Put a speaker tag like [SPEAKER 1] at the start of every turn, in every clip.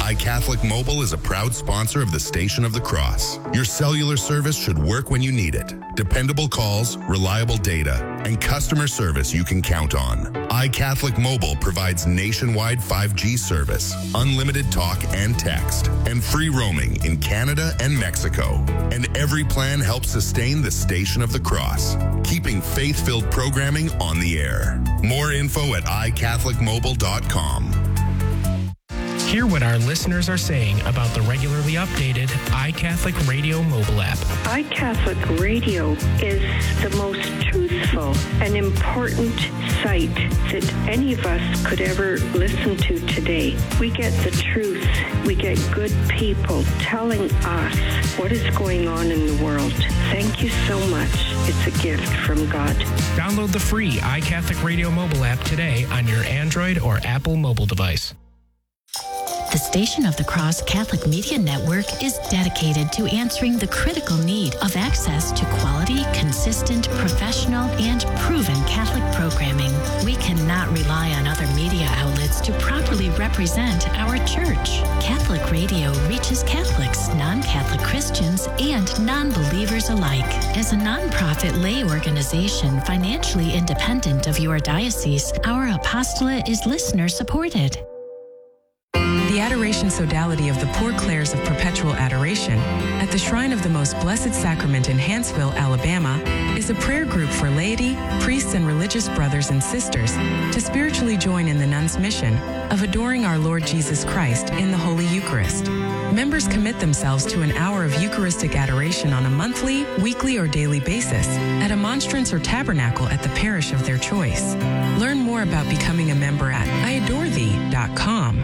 [SPEAKER 1] iCatholic Mobile is a proud sponsor of the Station of the Cross. Your cellular service should work when you need it. Dependable calls, reliable data, and customer service you can count on. iCatholic Mobile provides nationwide 5G service, unlimited talk and text, and free roaming in Canada and Mexico. And every plan helps sustain the Station of the Cross, keeping faith-filled programming on the air. More info at iCatholicMobile.com.
[SPEAKER 2] Hear what our listeners are saying about the regularly updated iCatholic Radio mobile app.
[SPEAKER 3] iCatholic Radio is the most truthful and important site that any of us could ever listen to today. We get the truth. We get good people telling us what is going on in the world. Thank you so much. It's a gift from God.
[SPEAKER 2] Download the free iCatholic Radio mobile app today on your Android or Apple mobile device.
[SPEAKER 4] The Station of the Cross Catholic Media Network is dedicated to answering the critical need of access to quality, consistent, professional, and proven Catholic programming. We cannot rely on other media outlets to properly represent our church. Catholic Radio reaches Catholics, non-Catholic Christians, and non-believers alike. As a nonprofit lay organization financially independent of your diocese, our apostolate is listener-supported.
[SPEAKER 5] The Adoration Sodality of the Poor Clares of Perpetual Adoration at the Shrine of the Most Blessed Sacrament in Hanceville, Alabama, is a prayer group for laity, priests, and religious brothers and sisters to spiritually join in the nuns' mission of adoring our Lord Jesus Christ in the Holy Eucharist. Members commit themselves to an hour of Eucharistic adoration on a monthly, weekly, or daily basis at a monstrance or tabernacle at the parish of their choice. Learn more about becoming a member at iadorethee.com.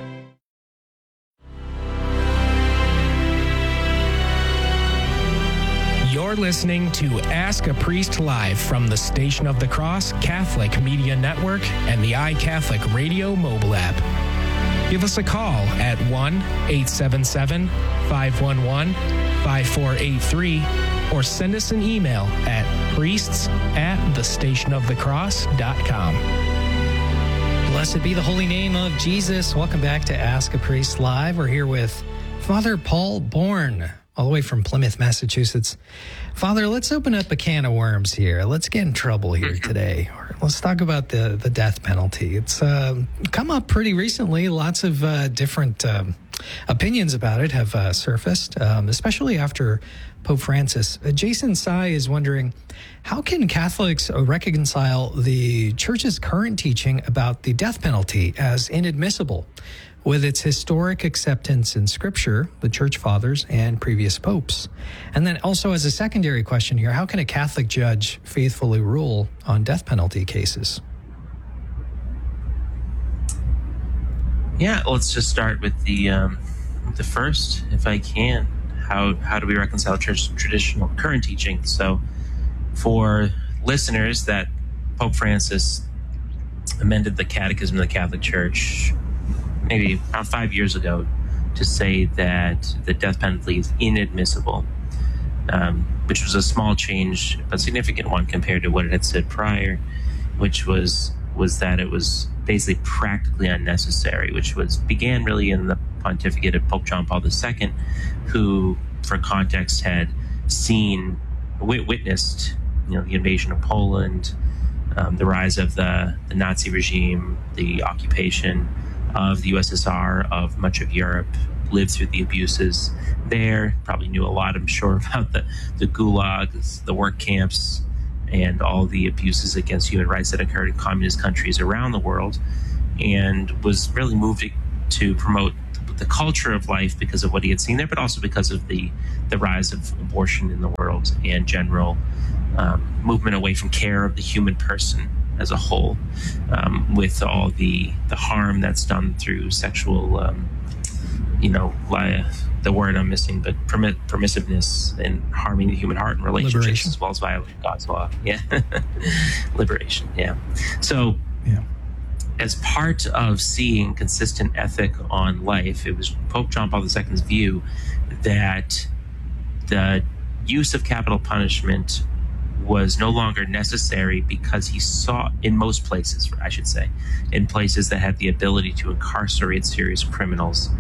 [SPEAKER 2] You're listening to Ask a Priest Live from the Station of the Cross Catholic Media Network and the iCatholic Radio mobile app. Give us a call at 1-877-511-5483 or send us an email at priests@thestationofthecross.com.
[SPEAKER 6] Blessed be the holy name of Jesus. Welcome back to Ask a Priest Live. We're here with Father Paul Bourne, all the way from Plymouth, Massachusetts. Father, let's open up a can of worms here. Let's get in trouble here today. Let's talk about the death penalty. It's come up pretty recently. Lots of different opinions about it have surfaced, especially after Pope Francis. Jason Tsai is wondering, how can Catholics reconcile the Church's current teaching about the death penalty as inadmissible with its historic acceptance in Scripture, the Church Fathers, and previous popes? And then also as a secondary question here, how can a Catholic judge faithfully rule on death penalty cases?
[SPEAKER 7] Yeah, let's just start with the first, if I can. How do we reconcile Church's traditional current teaching? So for listeners, that Pope Francis amended the Catechism of the Catholic Church maybe around 5 years ago to say that the death penalty is inadmissible, which was a small change, but significant one compared to what it had said prior, which was that it was basically practically unnecessary, which began really in the pontificate of Pope John Paul II, who, for context, had witnessed the invasion of Poland, the rise of the Nazi regime, the occupation of the USSR, of much of Europe, lived through the abuses there, probably knew a lot, I'm sure, about the gulags, the work camps, and all the abuses against human rights that occurred in communist countries around the world, and was really moved to promote the culture of life because of what he had seen there, but also because of the rise of abortion in the world and general movement away from care of the human person as a whole, with all the harm that's done through sexual, the word I'm missing, but permissiveness and harming the human heart and relationships, liberation, as well as violating God's law. Yeah, liberation. Yeah. So, yeah. As part of seeing consistent ethic on life, it was Pope John Paul II's view that the use of capital punishment was no longer necessary because he saw, in most places, I should say, in places that had the ability to incarcerate serious criminals,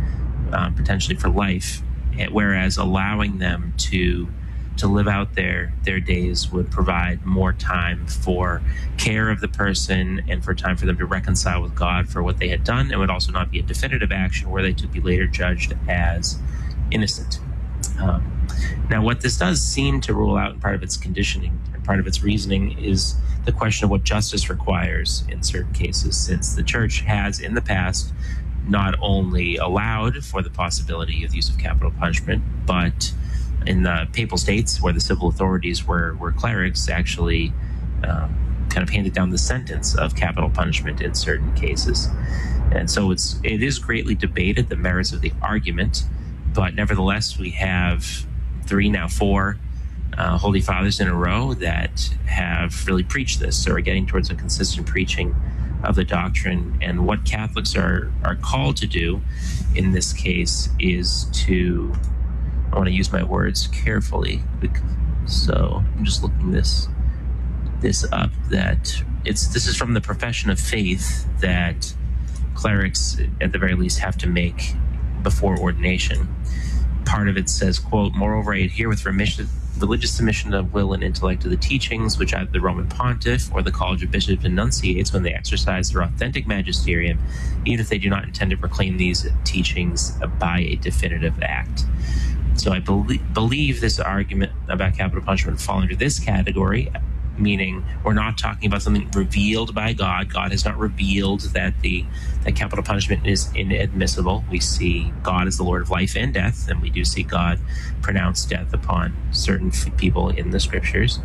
[SPEAKER 7] potentially for life, whereas allowing them to live out their days would provide more time for care of the person and for time for them to reconcile with God for what they had done. It would also not be a definitive action where they could be later judged as innocent. Now, what this does seem to rule out in part of its conditioning and part of its reasoning is the question of what justice requires in certain cases, since the church has in the past not only allowed for the possibility of the use of capital punishment, but in the papal states where the civil authorities were clerics, actually kind of handed down the sentence of capital punishment in certain cases. And so it is greatly debated, the merits of the argument, but nevertheless, we have 3, now 4 Holy Fathers in a row that have really preached this, or are getting towards a consistent preaching of the doctrine. And what Catholics are called to do in this case is to, I want to use my words carefully, so I'm just looking this up, that this is from the profession of faith that clerics at the very least have to make before ordination. Part of it says, quote, "Moreover, I adhere with religious submission of will and intellect to the teachings which either the Roman Pontiff or the College of Bishops enunciates when they exercise their authentic magisterium, even if they do not intend to proclaim these teachings by a definitive act." So I believe this argument about capital punishment would fall under this category, meaning we're not talking about something revealed by God. God has not revealed that capital punishment is inadmissible. We see God as the Lord of life and death, and we do see God pronounce death upon certain people in the scriptures.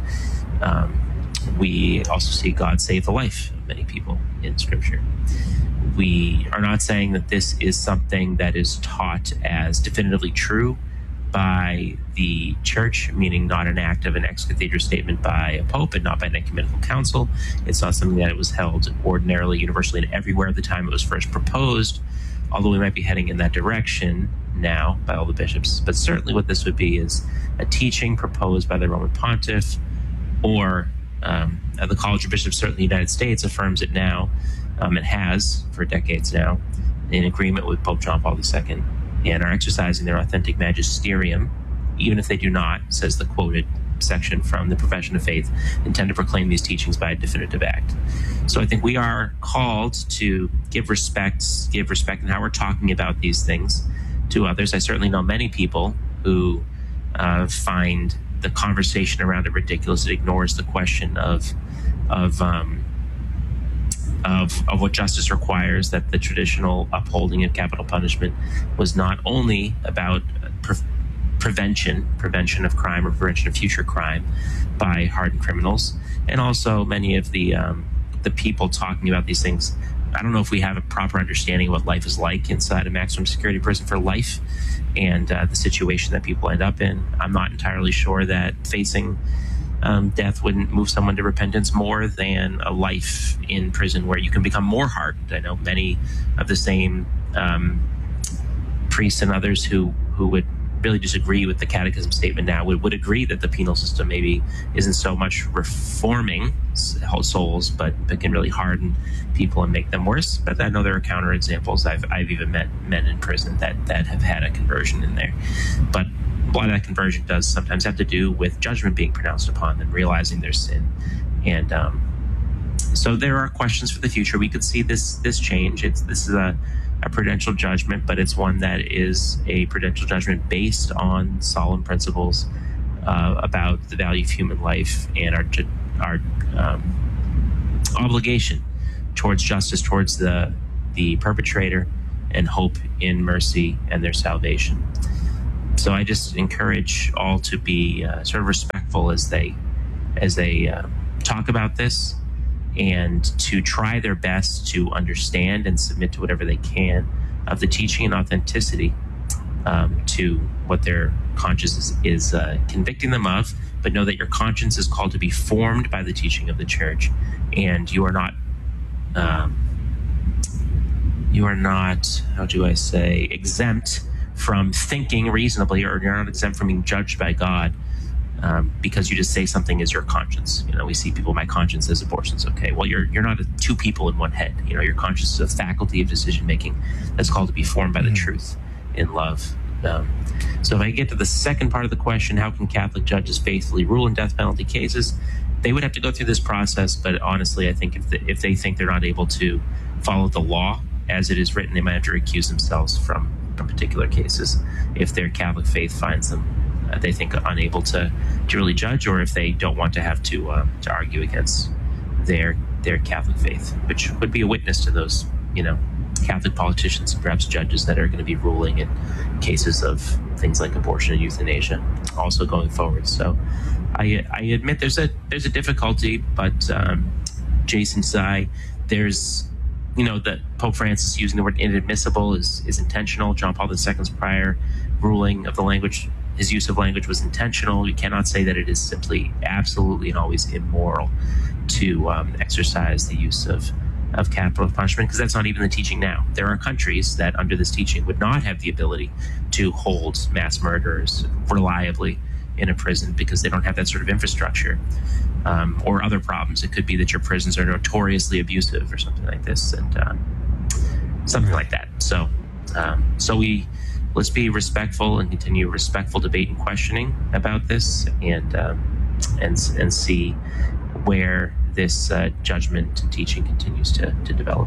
[SPEAKER 7] We also see God save the life of many people in scripture. We are not saying that this is something that is taught as definitively true by the church, meaning not an act of an ex cathedra statement by a pope and not by an ecumenical council. It's not something that it was held ordinarily, universally, and everywhere at the time it was first proposed, although we might be heading in that direction now by all the bishops. But certainly what this would be is a teaching proposed by the Roman Pontiff, or the College of Bishops, certainly the United States, affirms it now, and has for decades now, in agreement with Pope John Paul II, and are exercising their authentic magisterium, even if they do not, says the quoted section from the Profession of Faith, intend to proclaim these teachings by a definitive act. So I think we are called to give respect in how we're talking about these things to others. I certainly know many people who find the conversation around it ridiculous. It ignores the question of what justice requires, that the traditional upholding of capital punishment was not only about prevention of crime or prevention of future crime by hardened criminals, and also many of the people talking about these things, I don't know if we have a proper understanding of what life is like inside a maximum security prison for life, and the situation that people end up in. I'm not entirely sure that facing death wouldn't move someone to repentance more than a life in prison where you can become more hardened. I know many of the same priests and others who would really disagree with the catechism statement now would agree that the penal system maybe isn't so much reforming souls, but can really harden people and make them worse. But I know there are counterexamples. I've even met men in prison that have had a conversion in there. But a lot of that conversion does sometimes have to do with judgment being pronounced upon them, realizing their sin. And so there are questions for the future. We could see this change. This is a prudential judgment, but it's one that is a prudential judgment based on solemn principles about the value of human life and our obligation towards justice, towards the perpetrator, and hope in mercy and their salvation. So I just encourage all to be sort of respectful as they talk about this, and to try their best to understand and submit to whatever they can of the teaching and authenticity to what their conscience is convicting them of, but know that your conscience is called to be formed by the teaching of the church, and you are not, how do I say, exempt from thinking reasonably, or you're not exempt from being judged by God because you just say something is your conscience. You know, we see people, my conscience says abortion's okay. Well, you're not two people in one head. You know, your conscience is a faculty of decision making that's called to be formed by the truth. in love. So if I get to the second part of the question, how can Catholic judges faithfully rule in death penalty cases? They would have to go through this process, but honestly, I think if they think they're not able to follow the law as it is written, they might have to recuse themselves from particular cases if their Catholic faith finds them, they think, unable to really judge, or if they don't want to have to argue against their Catholic faith, which would be a witness to those, Catholic politicians and perhaps judges that are going to be ruling in cases of things like abortion and euthanasia also going forward. So I admit there's a difficulty, but Jason Tsai, there's, that Pope Francis using the word inadmissible is intentional. John Paul II's prior ruling of the language, his use of language was intentional. You cannot say that it is simply absolutely and always immoral to exercise the use of capital punishment, because that's not even the teaching now. There are countries that under this teaching would not have the ability to hold mass murderers reliably in a prison because they don't have that sort of infrastructure, or other problems. It could be that your prisons are notoriously abusive or something like this, and something like that. So let's be respectful and continue respectful debate and questioning about this, and see where this judgment and teaching continues to develop.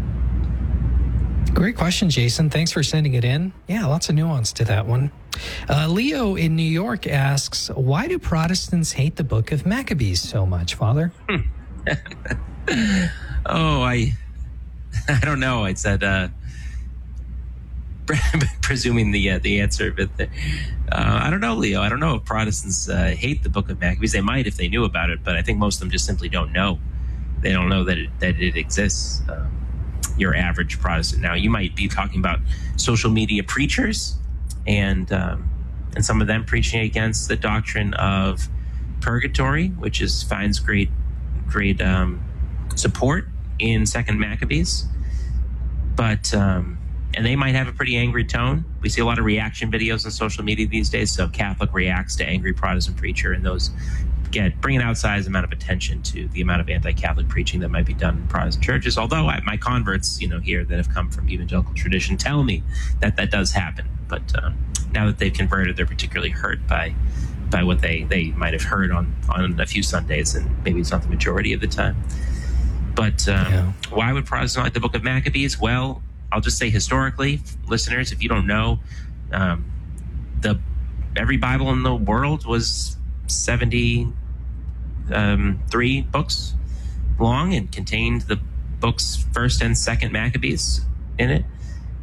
[SPEAKER 6] Great question, Jason. Thanks for sending it in. Yeah, lots of nuance to that one. Leo in New York asks, why do Protestants hate the book of Maccabees so much, Father?
[SPEAKER 7] I don't know. I said, presuming the answer, but I don't know, Leo. I don't know if Protestants hate the book of Maccabees. They might if they knew about it, but I think most of them just simply don't know. They don't know that it exists. Your average Protestant now, you might be talking about social media preachers and some of them preaching against the doctrine of purgatory, which finds great support in Second Maccabees, but and they might have a pretty angry tone. We see a lot of reaction videos on social media these days. So Catholic reacts to angry Protestant preacher, and those bring an outsized amount of attention to the amount of anti-Catholic preaching that might be done in Protestant churches. Although my converts, here that have come from evangelical tradition tell me that does happen. But now that they've converted, they're particularly hurt by what they might have heard on a few Sundays, and maybe it's not the majority of the time. But why would Protestants like the book of Maccabees? Well, I'll just say historically, listeners, if you don't know, every Bible in the world was 73 books long and contained the books 1st and 2nd Maccabees in it,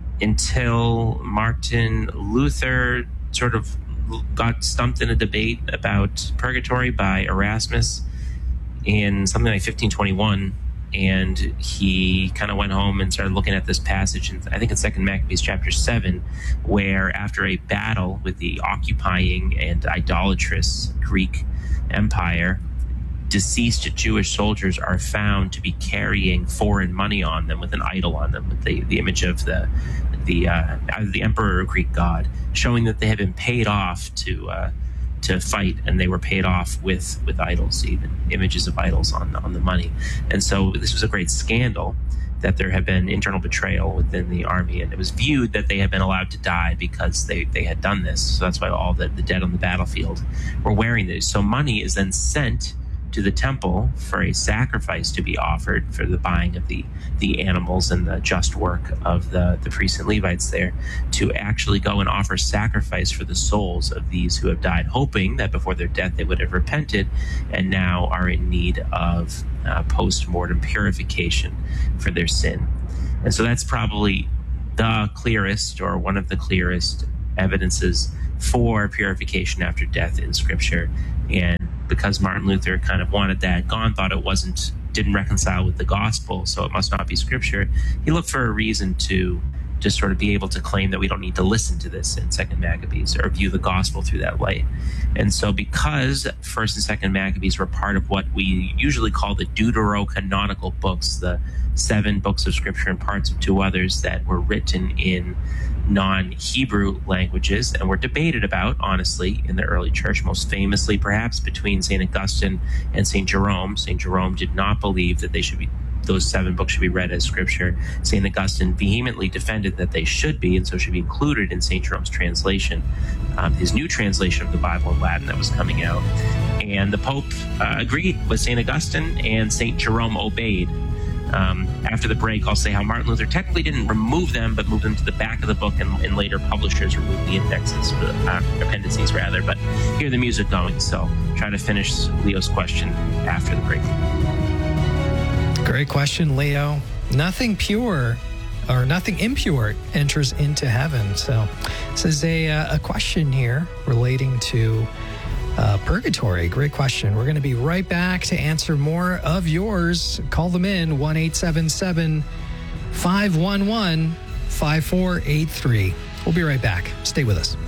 [SPEAKER 7] until Martin Luther sort of got stumped in a debate about purgatory by Erasmus in something like 1521. And he kind of went home and started looking at this passage, and I think it's 2nd Maccabees chapter 7, where after a battle with the occupying and idolatrous Greek Empire, deceased Jewish soldiers are found to be carrying foreign money on them with an idol on them, with the image of the emperor or Greek god, showing that they had been paid off to fight, and they were paid off with idols, even images of idols on the money. And so this was a great scandal that there had been internal betrayal within the army, and it was viewed that they had been allowed to die because they had done this. So that's why all the dead on the battlefield were wearing these. So money is then sent to the temple for a sacrifice to be offered for the buying of the animals and the just work of the priests and Levites there, to actually go and offer sacrifice for the souls of these who have died, hoping that before their death they would have repented and now are in need of post-mortem purification for their sin. And so that's probably the clearest, or one of the clearest, evidences for purification after death in Scripture. And because Martin Luther kind of wanted that gone, thought it didn't reconcile with the gospel, so it must not be Scripture, he looked for a reason to just sort of be able to claim that we don't need to listen to this in 2nd Maccabees or view the gospel through that light. And so because 1st and 2nd Maccabees were part of what we usually call the deuterocanonical books, the 7 books of Scripture and parts of 2 others that were written in non-Hebrew languages and were debated about, honestly, in the early church, most famously perhaps between St. Augustine and St. Jerome. St. Jerome did not believe that they should be those 7 books should be read as scripture. St. Augustine vehemently defended that they should be, and so should be included in St. Jerome's translation, his new translation of the Bible in Latin that was coming out. And the Pope agreed with St. Augustine, and St. Jerome obeyed. After the break, I'll say how Martin Luther technically didn't remove them, but moved them to the back of the book, and later publishers removed the indexes, appendices rather. But hear the music going, so try to finish Leo's question after the break.
[SPEAKER 6] Great question, Leo. Nothing pure or nothing impure enters into heaven. So this is a question here relating to purgatory. Great question. We're going to be right back to answer more of yours. Call them in, 1-877-511-5483. We'll be right back. Stay with us.